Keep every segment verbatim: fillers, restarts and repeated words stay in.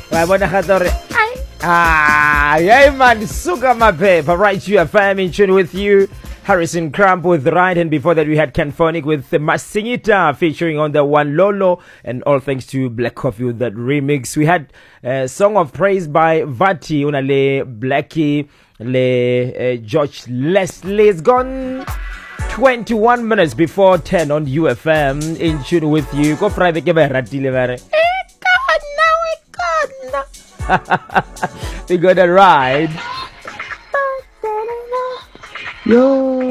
Wa bona gato re ah, yeah man, suka mapepa. Right, you have fam in tune with you. Harrison Crump with Right, and before that we had Canphonic with Masingita featuring on the One Lolo, and all thanks to Black Coffee with that remix. We had a Song of Praise by Vati, unale Blackie, le uh, George Leslie. It's gone twenty-one minutes before ten on U F M in tune with you. Go Friday ke ba ratile bare. We got a ride. Yo,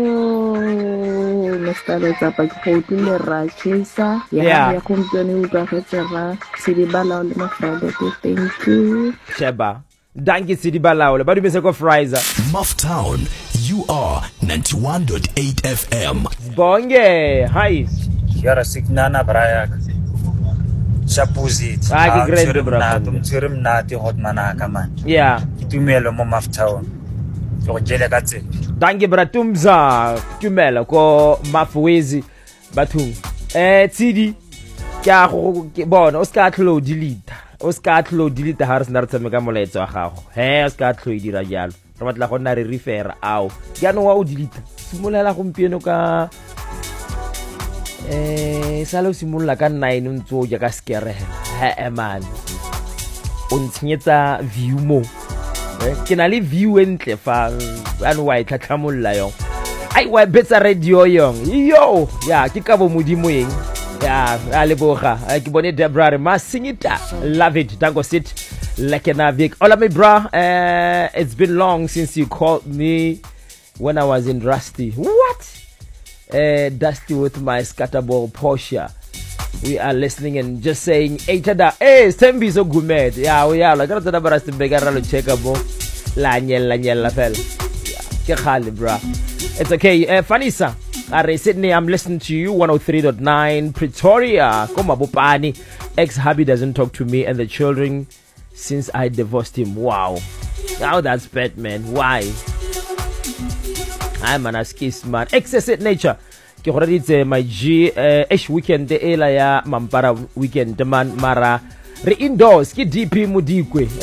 Mister Letsapa ke go le rachisa ya ya kompone u ka fetsera Sidibala le mafrade. Thank you. Sheba. Thank you Sidibala. Ba dumetse ko Friza. Mufftown, you are ninety-one point eight F M. Bonge, hi. Yara signana brayak. Shapuzit. Ah, ke great bro. Tumtsirim nati hot manaka man. Yeah. Itumelo mo Mufftown. Go jele ka tse. Danke bratumza tumela ko mafwezi bathung eh tsidi kya go bona o ska tlo delete o ska tlo delete ha re sena re tsameka moletso wa gago he o ska tlo dira jalo re batla go nna re refer ao ya no wa o delete simolela gompieno ka eh salo simolla ka nine ntso ja ka skere he man o ntshnyetsa view mo ke na le view entle fa ane wa itlhatlhamolla yo ai wa betsa radio yong yo ya ke ka bo modimo eng ya a leboga ke bone Debra Masingita. Love it. Dango sit like na big ola me bra. Uh, it's been long since you called me when I was in Rusty. What uh, Dusty with my scatterball Porsche. We are listening and just saying, hey, tada, hey, Stembi so gumed. Yeah, we are like, I'm going to beggar to check up. La nyella nyella fell. Ke khali, bra. It's okay. Uh, Fanisa, Are Sydney, I'm listening to you. one oh three point nine Pretoria. Koma Bopani. Ex-hubby doesn't talk to me and the children since I divorced him. Wow. Now that's bad, man. Why? I'm an askis man. Excessive nature. Ke gore ditse my G uh, esh weekend e la ya mampara weekend man mara re indoors ke D P Modikwe.